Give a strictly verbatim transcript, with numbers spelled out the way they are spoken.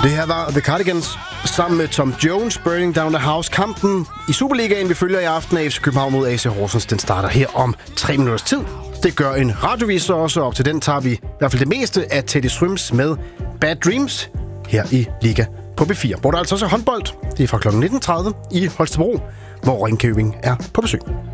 Det her var The Cardigans sammen med Tom Jones, Burning Down the House. Kampen i Superligaen, vi følger i aften af F C København mod A C Horsens, den starter her om tre minutters tid. Det gør en radioviser også, og til den tager vi i hvert fald det meste af Teddy Swims med Bad Dreams her i Liga på B fire, hvor der altså også er håndbold. Det er fra klokken nitten tredive i Holstebro, hvor Ringkøbing er på besøg.